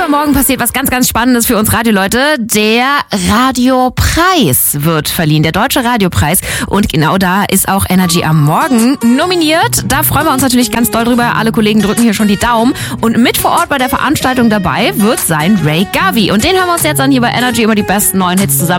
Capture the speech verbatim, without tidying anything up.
morgen passiert was ganz, ganz Spannendes für uns Radioleute. Der Radiopreis wird verliehen, der Deutsche Radiopreis. Und genau da ist auch Energy am Morgen nominiert. Da freuen wir uns natürlich ganz doll drüber. Alle Kollegen drücken hier schon die Daumen. Und mit vor Ort bei der Veranstaltung dabei wird sein Ray Gavi. Und den hören wir uns jetzt an hier bei Energy immer die besten neuen Hits zusammen.